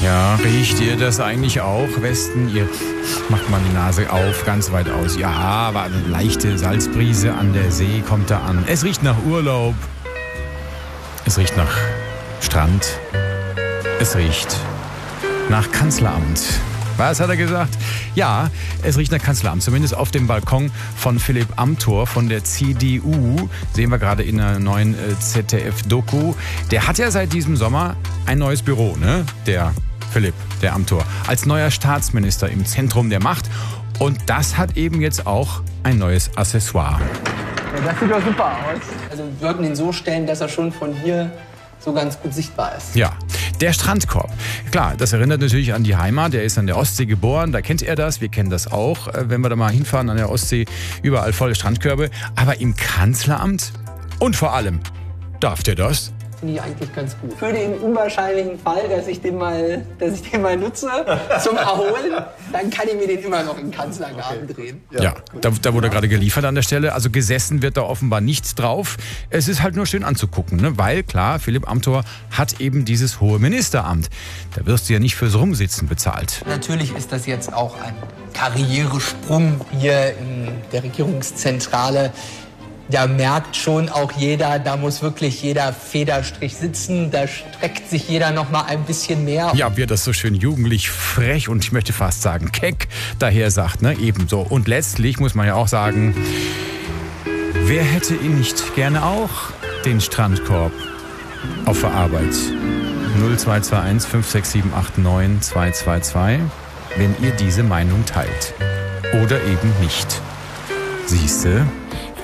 Ja, riecht ihr das eigentlich auch, Westen? Ihr macht mal die Nase auf, ganz weit aus. Ja, aber eine leichte Salzbrise an der See kommt da an. Es riecht nach Urlaub. Es riecht nach Strand. Es riecht nach Kanzleramt. Was hat er gesagt? Ja, es riecht nach Kanzleramt. Zumindest auf dem Balkon von Philipp Amthor von der CDU. Sehen wir gerade in einer neuen ZDF-Doku. Der hat ja seit diesem Sommer ein neues Büro, ne? Der Philipp, der Amthor. Als neuer Staatsminister im Zentrum der Macht. Und das hat eben jetzt auch ein neues Accessoire. Ja, das sieht doch super aus. Also wir würden ihn so stellen, dass er schon von hier so ganz gut sichtbar ist. Ja, der Strandkorb. Klar, das erinnert natürlich an die Heimat. Er ist an der Ostsee geboren, da kennt er das. Wir kennen das auch, wenn wir da mal hinfahren an der Ostsee. Überall volle Strandkörbe. Aber im Kanzleramt und vor allem, darf der das? Finde ich eigentlich ganz gut. Für den unwahrscheinlichen Fall, dass ich den mal nutze zum Erholen, dann kann ich mir den immer noch im Kanzlergarten drehen. Ja, da wurde gerade geliefert an der Stelle. Also gesessen wird da offenbar nichts drauf. Es ist halt nur schön anzugucken, ne? Weil klar, Philipp Amthor hat eben dieses hohe Ministeramt. Da wirst du ja nicht fürs Rumsitzen bezahlt. Natürlich ist das jetzt auch ein Karrieresprung hier in der Regierungszentrale. Da merkt schon auch jeder, da muss wirklich jeder Federstrich sitzen, da streckt sich jeder noch mal ein bisschen mehr. Ja, wie er das so schön jugendlich, frech und ich möchte fast sagen keck daher sagt, ne, ebenso. Und letztlich muss man ja auch sagen, wer hätte ihn nicht gerne auch, den Strandkorb auf der Arbeit? 0221 56789 222, wenn ihr diese Meinung teilt. Oder eben nicht. Siehste?